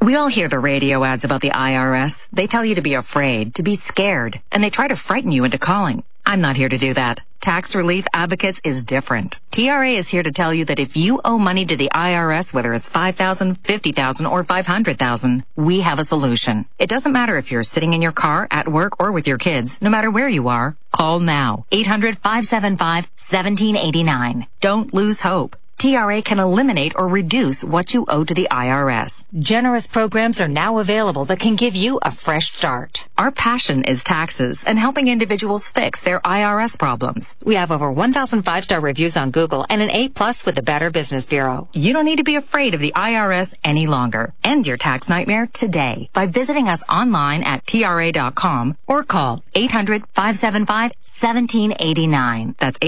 We all hear the radio ads about the IRS. They tell you to be afraid, to be scared, and they try to frighten you into calling. I'm not here to do that. Tax Relief Advocates is different. TRA is here to tell you that if you owe money to the IRS, whether it's $5,000, $50,000, or $500,000, we have a solution. It doesn't matter if you're sitting in your car, at work, or with your kids. No matter where you are, call now. 800-575-1789. Don't lose hope. TRA can eliminate or reduce what you owe to the IRS. Generous programs are now available that can give you a fresh start. Our passion is taxes and helping individuals fix their IRS problems. We have over 1,000 5-star reviews on Google and an A+ with the Better Business Bureau. You don't need to be afraid of the IRS any longer. End your tax nightmare today by visiting us online at TRA.com or call 800-575-1789. That's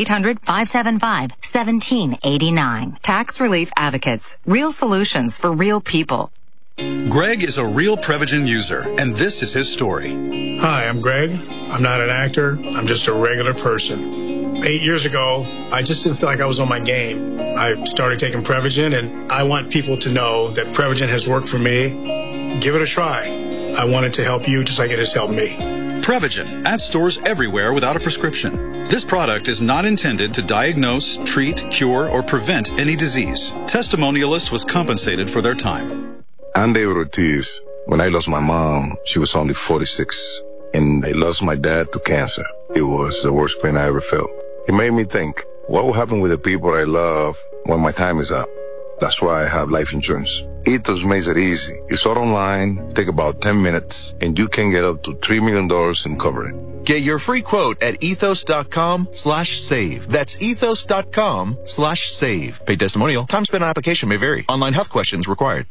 800-575-1789. Tax Relief Advocates. Real solutions for real people. Greg is a real Prevagen user, and this is his story. Hi, I'm Greg. I'm not an actor. I'm just a regular person. 8 years ago, I just didn't feel like I was on my game. I started taking Prevagen, and I want people to know that Prevagen has worked for me. Give it a try. I want it to help you just like it has helped me. Prevagen at stores everywhere without a prescription. This product is not intended to diagnose, treat, cure, or prevent any disease. Testimonialist was compensated for their time. I'm David Ortiz. When I lost my mom, she was only 46, and I lost my dad to cancer. It was the worst pain I ever felt. It made me think, what will happen with the people I love when my time is up? That's why I have life insurance. Ethos makes it easy. It's all online, take about 10 minutes, and you can get up to $3 million in coverage. Get your free quote at ethos.com/save. That's ethos.com/save. Paid testimonial. Time spent on application may vary. Online health questions required.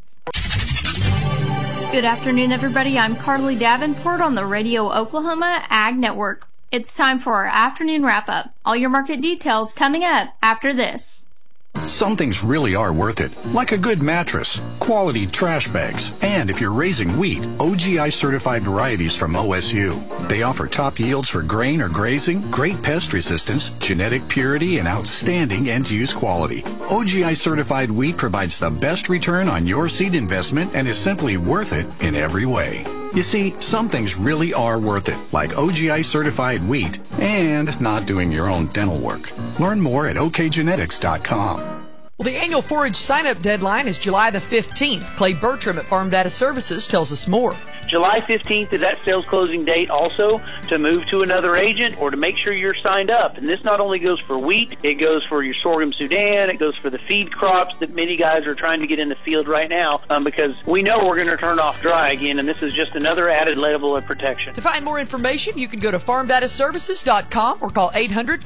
Good afternoon, everybody. I'm Carly Davenport on the Radio Oklahoma Ag Network. It's time for our afternoon wrap-up. All your market details coming up after this. Some things really are worth it, like a good mattress, quality trash bags, and if you're raising wheat, OGI certified varieties from OSU. They offer top yields for grain or grazing, great pest resistance, genetic purity, and outstanding end-use quality. OGI certified wheat provides the best return on your seed investment and is simply worth it in every way. You see, some things really are worth it, like OGI certified wheat and not doing your own dental work. Learn more at okgenetics.com. Well, the annual forage sign-up deadline is July the 15th. Clay Bertram at Farm Data Services tells us more. July 15th is that sales closing date also to move to another agent or to make sure you're signed up. And this not only goes for wheat, it goes for your sorghum Sudan, it goes for the feed crops that many guys are trying to get in the field right now because we know we're going to turn off dry again, and this is just another added level of protection. To find more information, you can go to farmdataservices.com or call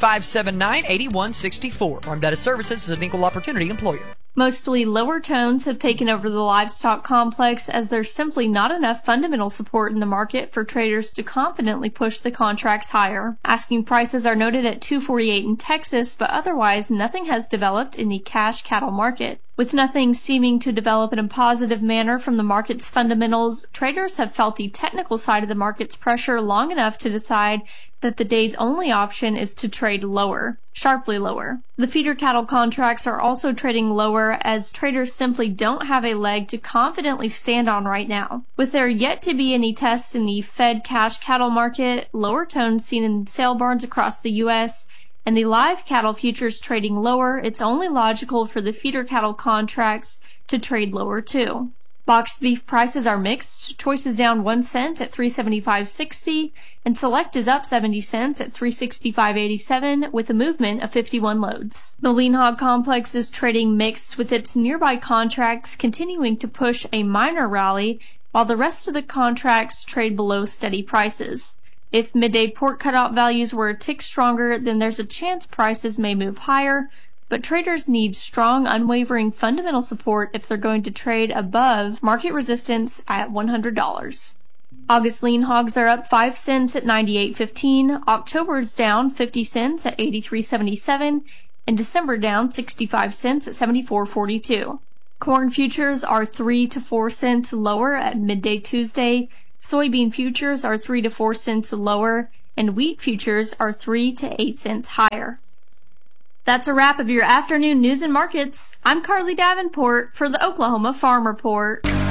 800-579-8164. Farm Data Services is an equal opportunity employer. Mostly lower tones have taken over the livestock complex as there's simply not enough fundamental support in the market for traders to confidently push the contracts higher. Asking prices are noted at $248 in Texas, but otherwise nothing has developed in the cash cattle market. With nothing seeming to develop in a positive manner from the market's fundamentals, traders have felt the technical side of the market's pressure long enough to decide that the day's only option is to trade lower, sharply lower. The feeder cattle contracts are also trading lower as traders simply don't have a leg to confidently stand on right now. With there yet to be any tests in the fed cash cattle market, lower tones seen in sale barns across the U.S., and the live cattle futures trading lower, it's only logical for the feeder cattle contracts to trade lower too. Boxed beef prices are mixed. Choice is down 1 cent at $375.60, and Select is up 70 cents at $365.87 with a movement of 51 loads. The lean hog complex is trading mixed, with its nearby contracts continuing to push a minor rally, while the rest of the contracts trade below steady prices. If midday pork cutout values were a tick stronger, then there's a chance prices may move higher, but traders need strong, unwavering fundamental support if they're going to trade above market resistance at $100. August lean hogs are up 5 cents at $98.15, October is down 50 cents at $83.77, and December down 65 cents at $74.42. Corn futures are 3 to 4 cents lower at midday Tuesday, soybean futures are 3 to 4 cents lower, and wheat futures are 3 to 8 cents higher. That's a wrap of your afternoon news and markets. I'm Carly Davenport for the Oklahoma Farm Report.